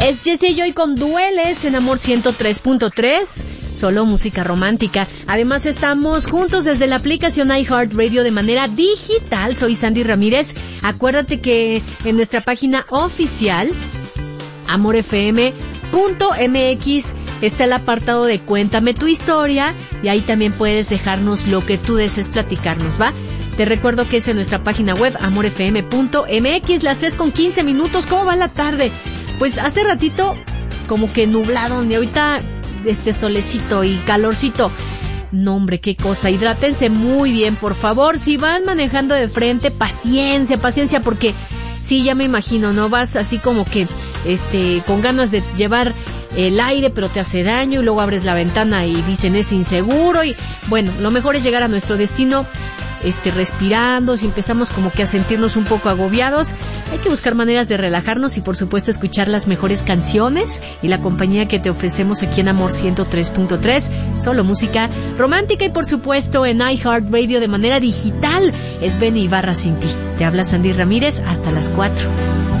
Es Jessie Joy con Dueles en Amor 103.3, solo música romántica. Además estamos juntos desde la aplicación iHeartRadio de manera digital. Soy Sandy Ramírez. Acuérdate que en nuestra página oficial, amorfm.mx, está el apartado de Cuéntame tu historia y ahí también puedes dejarnos lo que tú desees platicarnos, ¿va? Te recuerdo que es en nuestra página web, amorfm.mx, las 3:15. ¿Cómo va la tarde? Pues hace ratito como que nublado, y ahorita solecito y calorcito. No, hombre, qué cosa. Hidrátense muy bien, por favor. Si van manejando de frente, paciencia, porque sí, ya me imagino, ¿no? Vas así como que con ganas de llevar el aire, pero te hace daño, y luego abres la ventana y dicen es inseguro, y bueno, lo mejor es llegar a nuestro destino respirando. Si empezamos como que a sentirnos un poco agobiados, hay que buscar maneras de relajarnos y por supuesto escuchar las mejores canciones y la compañía que te ofrecemos aquí en Amor 103.3, solo música romántica, y por supuesto en iHeartRadio de manera digital. Es Benny Ibarra sin ti. Te habla Sandy Ramírez, hasta las 4.